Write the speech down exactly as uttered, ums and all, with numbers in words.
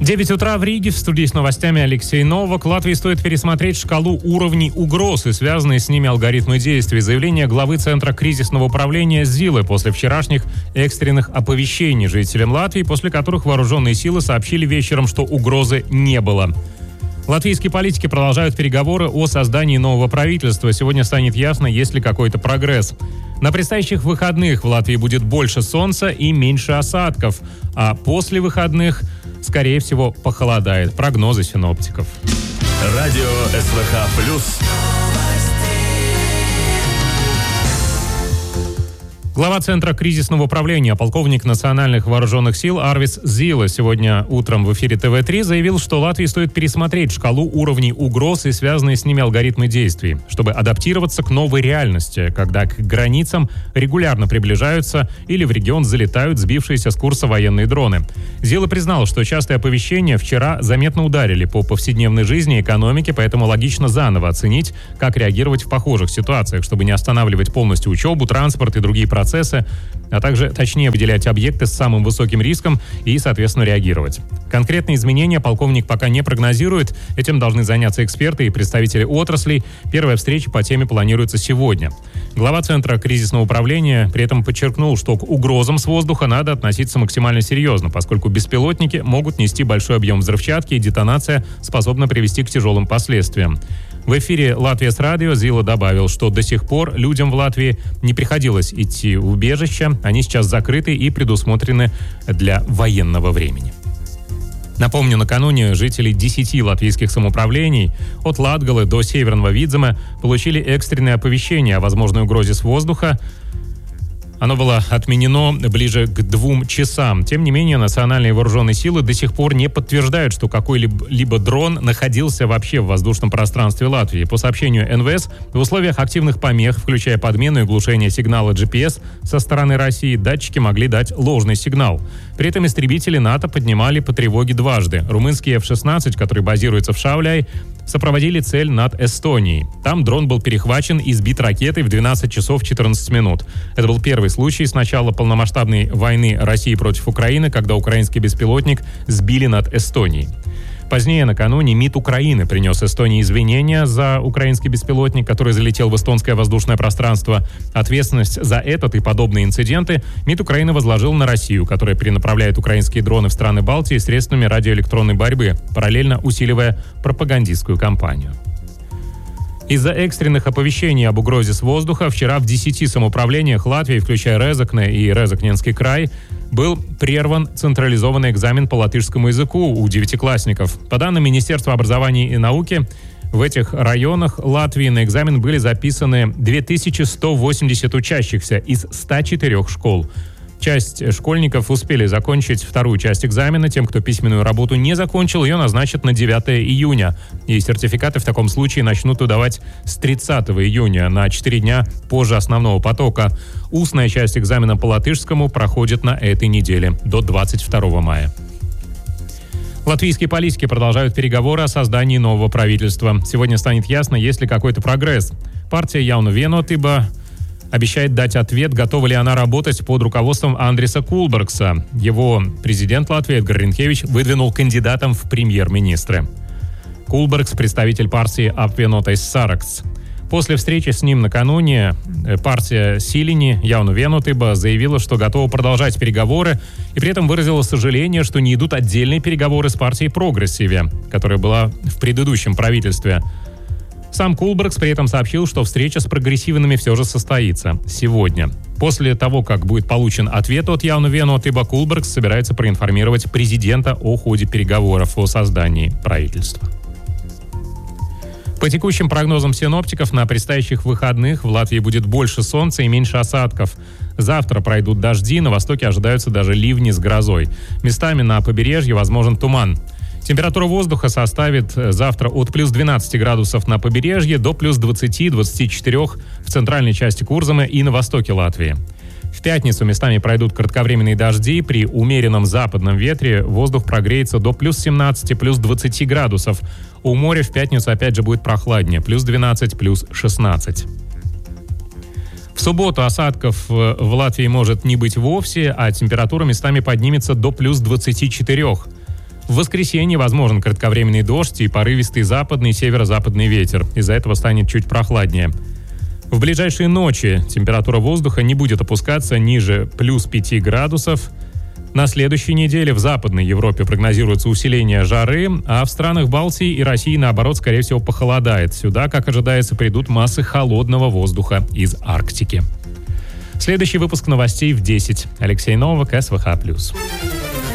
девять утра в Риге. В студии с новостями Алексей Новак. Латвии стоит пересмотреть шкалу уровней угроз и связанные с ними алгоритмы действий. Заявление главы Центра кризисного управления ЗИЛы после вчерашних экстренных оповещений жителям Латвии, после которых вооруженные силы сообщили вечером, что угрозы не было. Латвийские политики продолжают переговоры о создании нового правительства. Сегодня станет ясно, есть ли какой-то прогресс. На предстоящих выходных в Латвии будет больше солнца и меньше осадков, а после выходных, скорее всего, похолодает. Прогнозы синоптиков. Радио СВХ плюс. Глава Центра кризисного управления, полковник национальных вооруженных сил Арвис Зила сегодня утром в эфире тэ вэ три заявил, что Латвии стоит пересмотреть шкалу уровней угроз и связанные с ними алгоритмы действий, чтобы адаптироваться к новой реальности, когда к границам регулярно приближаются или в регион залетают сбившиеся с курса военные дроны. Зила признал, что частые оповещения вчера заметно ударили по повседневной жизни и экономике, поэтому логично заново оценить, как реагировать в похожих ситуациях, чтобы не останавливать полностью учебу, транспорт и другие процессы, процессы, а также точнее выделять объекты с самым высоким риском и, соответственно, реагировать. Конкретные изменения полковник пока не прогнозирует. Этим должны заняться эксперты и представители отраслей. Первая встреча по теме планируется сегодня. Глава Центра кризисного управления при этом подчеркнул, что к угрозам с воздуха надо относиться максимально серьезно, поскольку беспилотники могут нести большой объем взрывчатки, и детонация способна привести к тяжелым последствиям. В эфире «Латвия с радио» Зила добавил, что до сих пор людям в Латвии не приходилось идти в убежище. Они сейчас закрыты и предусмотрены для военного времени. Напомню, накануне жители десяти латвийских самоуправлений от Латгалы до Северного Видзема получили экстренное оповещение о возможной угрозе с воздуха. Оно было отменено ближе к двум часам. Тем не менее, национальные вооруженные силы до сих пор не подтверждают, что какой-либо дрон находился вообще в воздушном пространстве Латвии. По сообщению эн вэ эс, в условиях активных помех, включая подмену и глушение сигнала джи пи эс со стороны России, датчики могли дать ложный сигнал. При этом истребители НАТО поднимали по тревоге дважды. Румынский эф шестнадцать, который базируется в Шауляй, сопроводили цель над Эстонией. Там дрон был перехвачен и сбит ракетой в двенадцать часов четырнадцать минут. Это был первый случай с начала полномасштабной войны России против Украины, когда украинский беспилотник сбили над Эстонией. Позднее, накануне, МИД Украины принес Эстонии извинения за украинский беспилотник, который залетел в эстонское воздушное пространство. Ответственность за этот и подобные инциденты МИД Украины возложил на Россию, которая перенаправляет украинские дроны в страны Балтии средствами радиоэлектронной борьбы, параллельно усиливая пропагандистскую кампанию. Из-за экстренных оповещений об угрозе с воздуха вчера в десяти самоуправлениях Латвии, включая Резекне и Резекненский край, был прерван централизованный экзамен по латышскому языку у девятиклассников. По данным Министерства образования и науки, в этих районах Латвии на экзамен были записаны две тысячи сто восемьдесят учащихся из ста четырёх школ. Часть школьников успели закончить вторую часть экзамена. Тем, кто письменную работу не закончил, ее назначат на девятое июня. И сертификаты в таком случае начнут выдавать с тридцатого июня, на четыре дня позже основного потока. Устная часть экзамена по латышскому проходит на этой неделе, до двадцать второго мая. Латвийские политики продолжают переговоры о создании нового правительства. Сегодня станет ясно, есть ли какой-то прогресс. Партия Jauna Vienotība обещает дать ответ, готова ли она работать под руководством Андриса Кулбергса. Его президент Латвии Эдгар Ринкевич выдвинул кандидатом в премьер-министры. Кулбергс – представитель партии Apvienotais Saraksts. После встречи с ним накануне партия Силини Jauna Vienotība заявила, что готова продолжать переговоры, и при этом выразила сожаление, что не идут отдельные переговоры с партией Прогрессиве, которая была в предыдущем правительстве. Сам Кулбергс при этом сообщил, что встреча с прогрессивными все же состоится сегодня. После того, как будет получен ответ от Jauna Vienotība, Кулбергс собирается проинформировать президента о ходе переговоров о создании правительства. По текущим прогнозам синоптиков, на предстоящих выходных в Латвии будет больше солнца и меньше осадков. Завтра пройдут дожди, на востоке ожидаются даже ливни с грозой. Местами на побережье возможен туман. Температура воздуха составит завтра от плюс двенадцати градусов на побережье до плюс двадцати — двадцати четырёх в центральной части Курзема и на востоке Латвии. В пятницу местами пройдут кратковременные дожди. При умеренном западном ветре воздух прогреется до плюс семнадцати — плюс двадцати градусов. У моря в пятницу опять же будет прохладнее, плюс двенадцать — плюс шестнадцать. В субботу осадков в Латвии может не быть вовсе, а температура местами поднимется до плюс двадцати четырёх. В воскресенье возможен кратковременный дождь и порывистый западный и северо-западный ветер. Из-за этого станет чуть прохладнее. В ближайшие ночи температура воздуха не будет опускаться ниже плюс пяти градусов. На следующей неделе в Западной Европе прогнозируется усиление жары, а в странах Балтии и России, наоборот, скорее всего, похолодает. Сюда, как ожидается, придут массы холодного воздуха из Арктики. Следующий выпуск новостей в десять. Алексей Новак, СВХ+.